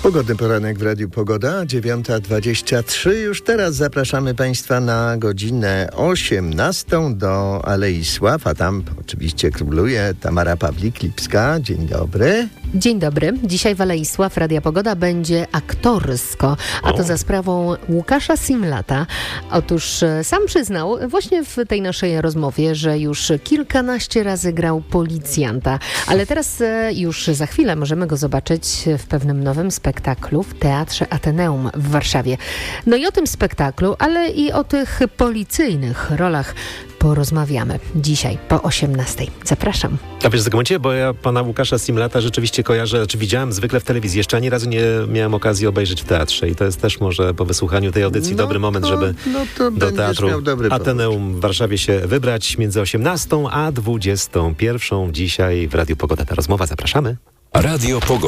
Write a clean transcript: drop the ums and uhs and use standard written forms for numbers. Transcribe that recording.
Pogodny poranek w Radiu Pogoda, 9:23. Już teraz zapraszamy Państwa na godzinę 18 do Alei Sław, a tam oczywiście króluje Tamara Pawlik-Lipska. Dzień dobry. Dzień dobry. Dzisiaj w Alei Sław Radia Pogoda będzie aktorsko, a to za sprawą Łukasza Simlata. Otóż sam przyznał właśnie w tej naszej rozmowie, że już kilkanaście razy grał policjanta, ale teraz już za chwilę możemy go zobaczyć w pewnym nowym spektaklu w Teatrze Ateneum w Warszawie. No i o tym spektaklu, ale i o tych policyjnych rolach porozmawiamy dzisiaj po 18:00. Zapraszam. A wiesz, zakomentuję, bo ja pana Łukasza Simlata rzeczywiście kojarzę, czy widziałem zwykle w telewizji. Jeszcze ani razu nie miałem okazji obejrzeć w teatrze i to jest też może po wysłuchaniu tej audycji dobry moment, żeby do Teatru Ateneum w Warszawie się wybrać między 18 a 21. Dzisiaj w Radiu Pogoda ta rozmowa. Zapraszamy. Radio Pogoda.